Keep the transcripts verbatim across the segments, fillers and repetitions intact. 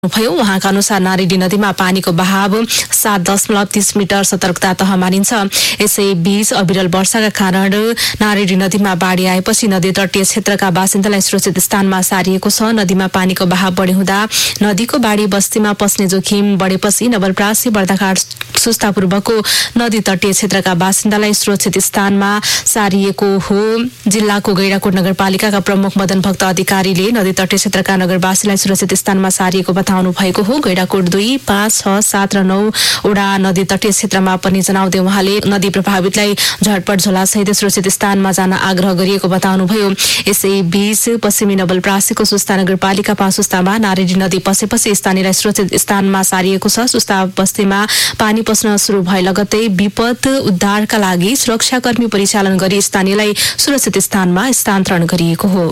भयो। उहाँका अनुसार नारेडी नदीमा पानीको बहाव सात दशमलव तीस मिटर सतर्कता तह मानिन्छ। यसैबीच अविरल वर्षाका कारण नारेडी नदीमा बाढी आएपछि नदी तटीय क्षेत्रका बासिन्दालाई सुरक्षित स्थानमा सारिएको छ। नदीमा पानीको बहाव बढी हुँदा नदीको बाढी बस्तीमा पस्ने जोखिम बढेपछि नवलपरासी बर्दाघाट सुस्तापूर्वको नदी तटीय क्षेत्रका बासिन्दालाई सुरक्षित स्थानमा सारिएको हो। जिल्लाको गैंडाकोट नगरपालिकाका प्रमुख मदन भक्त अधिकारीले नदी तटीय क्षेत्रका नगरवासीलाई सुरक्षित स्थानमा सारिएको बताउनु भएको हो। गैंडाकोट दुई पाँच छ सात र नौ वडा नदी तटीय क्षेत्रमा पनि जनाउँदै उहाँले नदी प्रभावितलाई झटपट झोलासहित सुरक्षित स्थानमा जान आग्रह गरिएको बताउनुभयो। यसैबीच पश्चिमी नवलपरासीको सुस्ता नगरपालिका पाँचुस्तामा नारेडी नदी पसेपछि स्थानीयलाई सुरक्षित स्थानमा सारिएको छ। सुस्ता बस्तीमा पानी पस्न शुरू भए लगत्तै विपद उद्धारका लागि सुरक्षाकर्मी परिचालन गरी स्थानीयलाई सुरक्षित स्थानमा स्थानान्तरण गरिएको हो।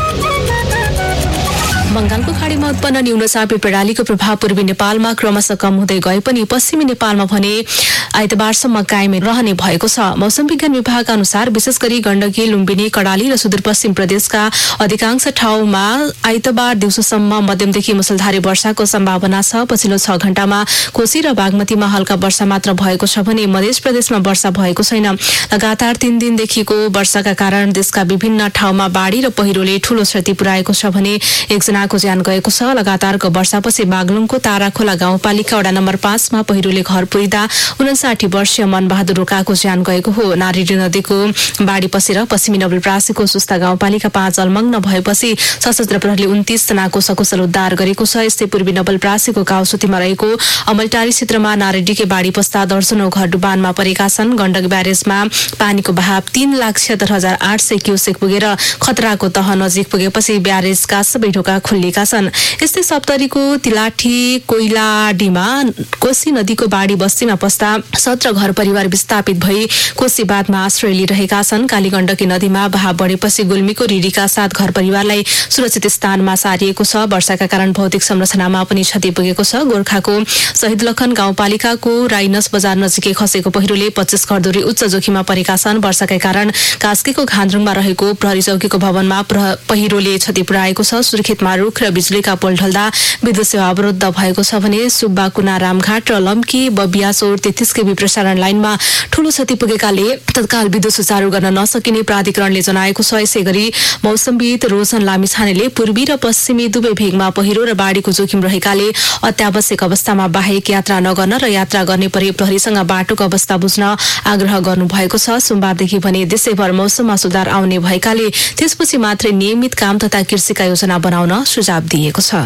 बंगालको खाडीमा उत्पन्न न्यून चापी प्रणालीको प्रभाव पूर्वी नेपालमा क्रमशः कम हुँदै गए पनि पश्चिमी नेपालमा भने आइतबारसम्म कायम रहने भएको छ। मौसम विज्ञान विभागका अनुसार विशेष गरी गण्डकी, लुम्बिनी, कर्णाली र सुदूरपश्चिम प्रदेशका अधिकांश ठाउँमा आइतबार दिउँसोसम्म मध्यमदेखि मुसलधारे वर्षाको सम्भावना छ। पछिल्लो छ घण्टामा कोशी र बागमतीमा हल्का वर्षा मात्र भएको छ भने मध्य प्रदेशमा वर्षा भएको छैन। लगातार तीन दिनदेखिको वर्षाका कारण देशका विभिन्न ठाउँमा बाढी र पहिरोले ठूलो क्षति पुर्याएको छ भने एकजनाको ज्यान गएको छ। लगातारको वर्षापछि बागलुङको ताराखोला गाउँपालिका वडा नम्बर पाँचमा पहिरोले घर पुर्दा उनासाठी वर्षीय मनबहादुर रोकाको ज्यान गएको हो। नारेडी नदीको बाढी पसेर पश्चिमी नवलपरासीको सुस्ता गाउँपालिका पाँच जलमग्न भएपछि सशस्त्र प्रहरीले उन्तीस जनाको सकुशल उद्धार गरेको छ। यस्तै पूर्वी नवलपरासीको काउसुतीमा रहेको अमलटारी क्षेत्रमा नारेडीकै बाढी पस्दा दर्जनौं घर डुबानमा परेका छन्। गण्डक ब्यारेजमा पानीको बहाव तीन लाख छिहत्तर हजार आठ सय क्युसेक पुगेर खतराको तह नजिक पुगेपछि ब्यारेजका सबै ढोका खुलिएका छन्। यस्तै सप्तरीको तिलाठी कोइलाडीमा कोशी नदीको बाढी बस्तीमा पस्दा सत्र घर परिवार विस्थापित भई कोशी बाँधमा आश्रय लिइरहेका छन्। कालीगण्डकी नदीमा बहाव बढेपछि गुल्मीको रिरीका सात घर परिवारलाई सुरक्षित स्थानमा सारिएको छ। वर्षाका कारण भौतिक संरचनामा पनि क्षति पुगेको छ। गोर्खाको शहीद लखन गाउँपालिकाको राइनस बजार नजिकै खसेको पहिरोले पच्चीस घरधुरी उच्च जोखिममा परेका छन्। वर्षाका कारण कास्कीको घान्द्रुङमा रहेको प्रहरी चौकीको भवनमा पहिरोले क्षति पुर्याएको छ। सुर्खेतमा रुख र बिजुलीका पोल ढल्दा विद्युत सेवा अवरुद्ध भएको छ भने सुब्बाकुना रामघाट र लम्की बबियाचौर तेत्तीस केबी प्रसारण लाइनमा ठूलो क्षति पुगेकाले तत्काल विद्युत सुचारू गर्न नसकिने प्राधिकरणले जनाएको छ। यसै गरी मौसमविद रोशन लामिछानेले पूर्वी र पश्चिमी दुवै भेगमा पहिरो र बाढीको जोखिम रहेकाले अत्यावश्यक अवस्थामा बाहेक यात्रा नगर्न र यात्रा गर्ने परे प्रहरीसँग बाटोको अवस्था बुझ्न आग्रह गर्नुभएको छ। सोमबारदेखि भने देशैभर मौसममा सुधार आउने भएकाले त्यसपछि मात्रै नियमित काम तथा कृषिका योजना बनाउन सुझाव दिएको छ।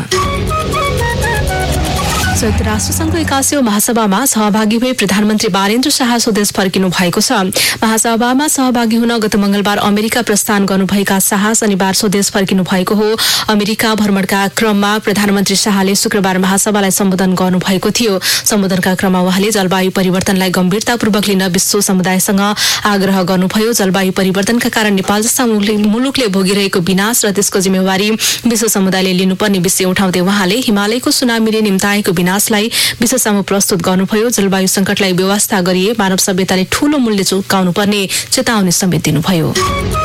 संयुक्त राष्ट्र संघको एकासीौं महासभामा सहभागी हुए प्रधानमन्त्री बालेन्द्र शाह स्वदेश फर्किनु भएको छ। महासभामा सहभागी हुन गत मंगलबार अमेरिका प्रस्थान गर्नुभएका शाह शनिबार स्वदेश फर्किनु भएको हो। अमेरिका भ्रमणका क्रममा प्रधानमन्त्री शाहले शुक्रबार महासभालाई सम्बोधन गर्नुभएको थियो। सम्बोधनका क्रममा उहाँले जलवायु परिवर्तनलाई गम्भीरतापूर्वक लिन विश्व समुदायसँग आग्रह गर्नुभयो। जलवायु परिवर्तनका कारण नेपाल जस्ता मुलुकले भोगिरहेको विनाश र त्यसको जिम्मेवारी विश्व समुदायले लिनुपर्ने विषय उठाउँदै उहाँले हिमालयको सुनामीले निम्ताएको विनाशलाई विश्वसामु प्रस्तुत गर्नुभयो। जलवायु संकटलाई व्यवस्था गरिए मानव सभ्यताले ठूलो मूल्य चुकाउनु पर्ने चेतावनी समेत दिनुभयो।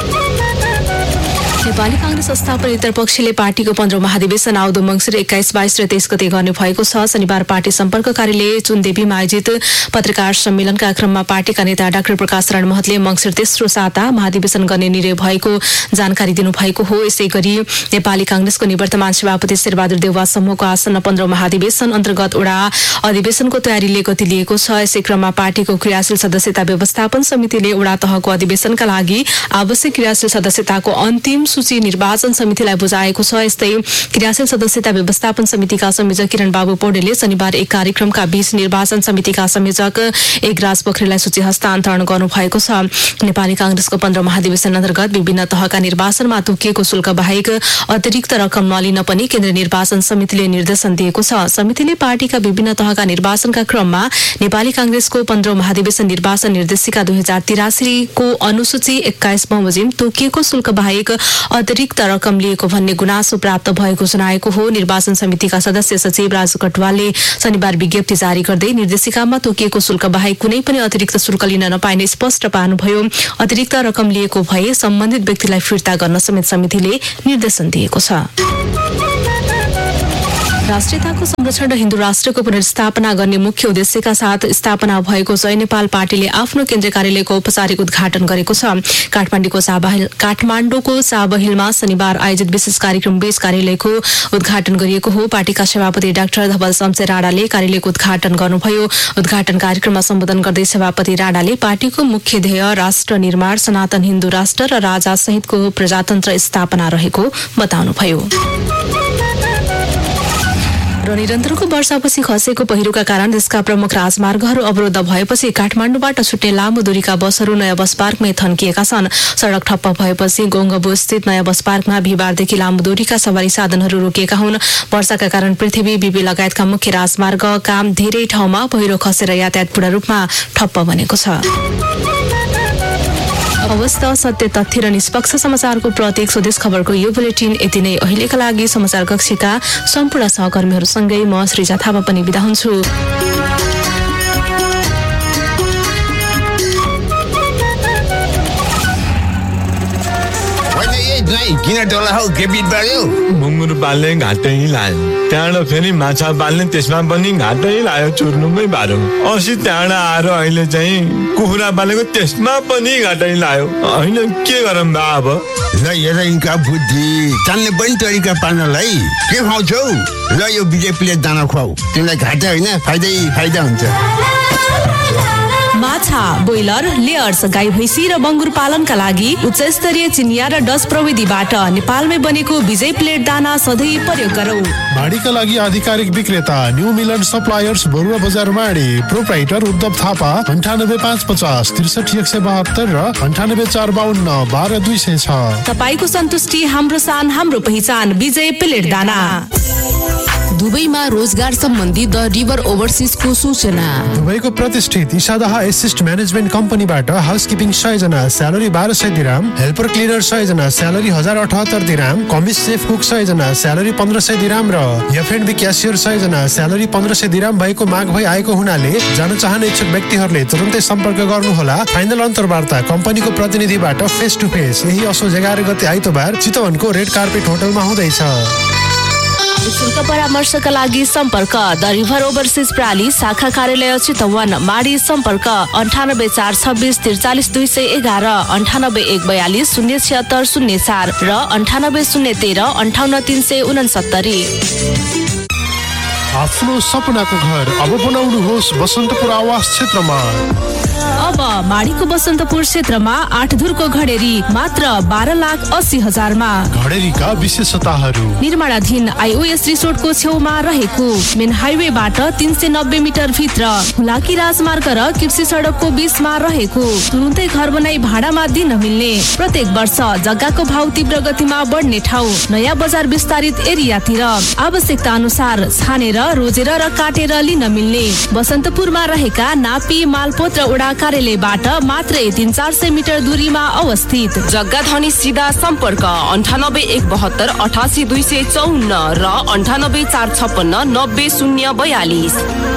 नेपाली कांग्रेस स्थापनेतर पक्षले पार्टीको पन्ध्रौं महाधिवेशन आउँदो मंसिर एक्काइस बाइस र तेइस गते गर्ने भएको छ। शनिबार पार्टी सम्पर्क कार्यालय चुनदेवीमा आयोजित पत्रकार सम्मेलनका क्रममा पार्टीका नेता डाक्टर प्रकाश रण महतले मंसिर तेस्रो साता महाधिवेशन गर्ने निर्णय भएको जानकारी दिनुभएको हो। यसै गरी नेपाली कांग्रेसको निवर्तमान सभापति शेरबहादुर देउवा समूहको आसन्न पन्ध्रौं महाधिवेशन अन्तर्गत वडा अधिवेशनको तयारीले गति लिएको छ। यसै क्रममा पार्टीको क्रियाशील सदस्यता व्यवस्थापन समितिले वडा तहको अधिवेशनका लागि आवश्यक क्रियाशील सदस्यताको अन्तिम सूची निर्वाचन समितिलाई बुझाएको छ। यस्तै क्रियाशील सदस्यता व्यवस्थापन समितिका संयोजक किरण बाबु पौडेलले शनिबार एक कार्यक्रमका बीच निर्वाचन समितिका संयोजक एकराज पोखरेललाई सूची हस्तान्तरण गर्नुभएको छ। नेपाली कांग्रेसको पन्ध्रौं महाधिवेशन अन्तर्गत विभिन्न तहका निर्वाचनमा तोकिएको शुल्क बाहेक अतिरिक्त रकम नलिन पनि केन्द्रीय निर्वाचन समितिले निर्देशन दिएको छ। समितिले पार्टीका विभिन्न तहका निर्वाचनका क्रममा नेपाली कांग्रेसको पन्ध्रौं महाधिवेशन निर्वाचन निर्देशिका दुई हजार तिरासी को अनुसूची एक्काइस बमोजिम तोकिएको शुल्क बाहेक अतिरिक्त रकम लिएको भन्ने गुनासो प्राप्त भएको जनाएको हो। निर्वाचन समितिका सदस्य सचिव राजु कटवालले शनिबार विज्ञप्ति जारी गर्दै निर्देशिकामा तोकिएको शुल्क बाहेक कुनै पनि अतिरिक्त शुल्क लिन नपाइने स्पष्ट पार्नुभयो। अतिरिक्त रकम लिएको भए सम्बन्धित व्यक्तिलाई फिर्ता गर्न समेत समितिले निर्देशन दिएको छ। राष्ट्रियताको संरक्षण र हिन्दू राष्ट्रको पुनर्स्थापना गर्ने मुख्य उद्देश्यका साथ स्थापना भएको जय नेपाल पार्टीले आफ्नो केन्द्रीय कार्यालयको औपचारिक उद्घाटन गरेको छ। काठमाडौँको साबाहिल काठमाडौँको साबहिलमा शनिबार आयोजित विशेष कार्यक्रम बीच कार्यालयको उद्घाटन गरिएको हो। पार्टीका सभापति डाक्टर धवल शमशेर राणाले कार्यालयको उद्घाटन गर्नुभयो। उद्घाटन कार्यक्रममा सम्बोधन गर्दै सभापति राणाले पार्टीको मुख्य ध्येय राष्ट्र निर्माण, सनातन हिन्दू राष्ट्र र राजा सहितको प्रजातन्त्र स्थापना रहेको बताउनुभयो। र निरन्तरको वर्षापछि खसेको पहिरोका कारण देशका प्रमुख राजमार्गहरू अवरोध भएपछि काठमाडौँबाट छुट्ने लामो दूरीका बसहरू नयाँ बस पार्कमै थन्किएका छन्। सड़क ठप्प भएपछि गोङ्गबो स्थित नयाँ बस पार्कमा बिहिबारदेखि लामो दूरीका सवारी साधनहरू रोकिएका हुन्। वर्षाका कारण पृथ्वी बिबी लगायतका मुख्य राजमार्ग काम धेरै ठाउँमा पहिरो खसेर यातायात पूर्ण रूपमा ठप्प बनेको छ। अवस्था सत्य तथ्य र निष्पक्ष समाचारको प्रत्येक स्वदेश खबरको यो बुलेटिन यति नै। अहिलेका लागि समाचार कक्षका सम्पूर्ण सहकर्मीहरूसँगै म श्रीजा थापा पनि बिदा हुन्छु। किन डोला हौ के बिट बढ्यो? मुङ्गुर पाल्ने घाटै लायो, त्यहाँबाट फेरि माछा पाल्ने त्यसमा पनि घाटै लायो, चुर्नुमै बाह्रो। अस्ति त्यहाँबाट आएर अहिले चाहिँ कुखुरा पालेको त्यसमा पनि घाटै लायो। होइन के गरौँ बा अब? ल हेर यिनका बुद्धि, चाल्ने पनि तरिका पार्नलाई के खुवाउँछौ? ल यो विजय प्लेट दाना खुवाऊ, तिमीलाई घाटा होइन फाइदै फाइदा हुन्छ। माछा, ब्रोइलर, लेयर्स, गाई भैँसी र बङ्गुर पालनका लागि उच्च स्तरीय चिनिया र डच प्रविधिबाट नेपालमै बनेको विजय प्लेट दाना सधैँ प्रयोग गरौँ। माडीका लागि आधिकारिक विक्रेता न्यू मिलन सप्लायर्स, बरुवा बजार माडी। प्रोप्राइटर उद्धव थापा, अन्ठानब्बे पाँच पचास त्रिसठी एक सय बहत्तर र अन्ठानब्बे चार बाहन्न बाह्र दुई सय छ। तपाईँको सन्तुष्टि हाम्रो सान, हाम्रो पहिचान। विजय प्लेट दाना। दुबईमा रोजगार सम्बन्धी द रिभर ओभरसिजको सूचना। दुबईको प्रतिष्ठित इसादाहा एसिस्ट म्यानेजमेन्ट कम्पनीबाट हाउसकिपिङ सय जना, स्यालेरी बाह्र सय दिराम। हेल्पर क्लिनर सय जना, स्यालेरी हजार अठहत्तर दिराम। कमिस सेफ कुक सय जना, स्यालेरी पन्ध्र सय दिराम र एफएनबी क्यासियर सय जना, स्यालेरी पन्ध्र सय दिराम भएको माग भई आएको हुनाले जान चाहने इच्छुक व्यक्तिहरूले तुरन्तै सम्पर्क गर्नुहोला। फाइनल अन्तर्वार्ता कम्पनीको प्रतिनिधिबाट फेस टु फेस यही असोज एघार गते आइतबार चितवनको रेड कार्पेट होटलमा हुँदैछ। शुल्क परामर्शका लागि सम्पर्क द रिभर ओभरसिज प्राली, शाखा कार्यालय चितवन, माडी। सम्पर्क अन्ठानब्बे चार छब्बिस त्रिचालिस दुई सय एघार, अन्ठानब्बे एक बयालिस शून्य छिहत्तर शून्य चार र अन्ठानब्बे शून्य तेह्र अन्ठाउन्न तीन सय उनसत्तरी। आफ्नो सपनाको घर अब बनाउनुहोस् बसन्तपुर आवास क्षेत्रमा। अब माडीको बसन्तपुर क्षेत्रमा आठ धुरको घडेरी मात्र बाह्र लाख अस्सी हजारमा। घडेरीका विशेषताहरू: निर्माणाधीन आइओएस रिसोर्टको छेउमा रहेको, मेन हाइवेबाट तीन सय नब्बे मिटर भित्र, हुलाकी राजमार्ग र कृषि सडकको बीचमा रहेको, तुरुन्तै घर बनाई भाडामा दिन मिल्ने, प्रत्येक वर्ष जग्गाको भाउ तीव्र गतिमा बढ्ने ठाउँ, नयाँ बजार विस्तारित एरियातिर आवश्यकता अनुसार छानेर, रोजेर र काटेर लिन मिल्ने, बसन्तपुरमा रहेका नापी, मालपोत र ओडा कार्यालयबाट मात्रै तीन चार सय मिटर दूरीमा अवस्थित। जग्गा धनी सिधा सम्पर्क अन्ठानब्बे एक बहत्तर अठासी दुई सय चौन्न र अन्ठानब्बे चार छप्पन्न नब्बे शून्य बयालिस।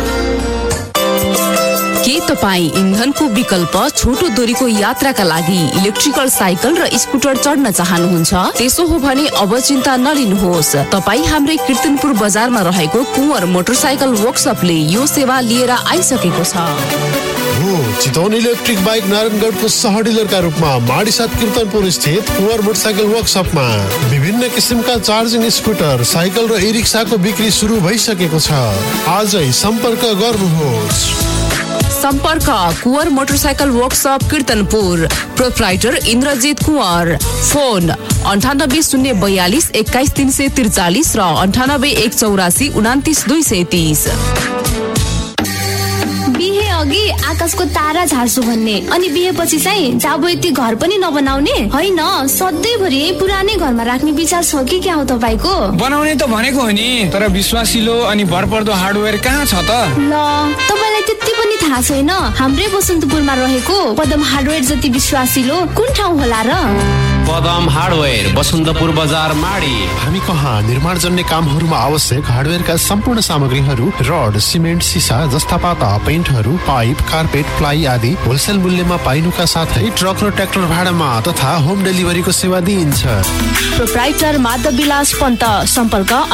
के तपाईँ इन्धनको विकल्प छोटो दूरीको यात्राका लागि इलेक्ट्रिकल साइकल र स्कुटर चढ्न चाहनुहुन्छ? त्यसो हो भने अब चिन्ता नलिनुहोस्। तपाईँ हाम्रै कीर्तनपुर बजारमा रहेको कुँवर मोटरसाइकल वर्कसपले यो सेवा लिएर आइसकेको छ। चितवन इलेक्ट्रिक बाइक नारायणगढको सह डिलरका रूपमा माडी सात कीर्तनपुर स्थित कुँवर मोटरसाइकल वर्कसपमा विभिन्न किसिमका चार्जिङ स्कुटर, साइकल र ई रिक्साको बिक्री सुरु भइसकेको छ। आजै सम्पर्क गर्नुहोस्। सम्पर्क Kunwar motorcycle workshop कीर्तनपुर, proprietor Indrajit Kunwar. Phone अन्ठानब्बे शून्य बयालिस एक्काइस तीन सय त्रिचालिस र अन्ठानब्बे एक चौरासी उनातिस दुई सय तिस। अघि आकाशको तारा झार्छु भन्ने, अनि बिहेपछि चाहिँ जाबोयती घर पनि नबनाउने होइन, सधैँभरि पुरानै घरमा राख्ने विचार छ कि क्या हो तपाईँको? बनाउने त भनेको हो नि, तर विश्वासिलो अनि भरपर्दो हार्डवेयर कहाँ छ त? ल तपाईँलाई त्यति पनि थाहा छैन? हाम्रै बसन्तपुरमा रहेको पदम हार्डवेयर जति विश्वासिलो कुन ठाउँ होला र? पदम हार्डवेयर, बसन्तपुर बजार माडी। हामी कहाँ निर्माण जन्य कामहरूमा आवश्यक हार्डवेयरका सम्पूर्ण सामग्रीहरू, रड, सिमेन्ट, सिसा, जस्ता पाता, पेन्टहरू, पाइप, कार्पेट, प्लाई आदि होलसेल मूल्यमा पाइनुका साथै ट्रक र ट्र्याक्टर भाडामा तथा होम डेलिभरीको सेवा दिइन्छ। प्रोप्राइटर माधव विलास पन्त। सम्पर्क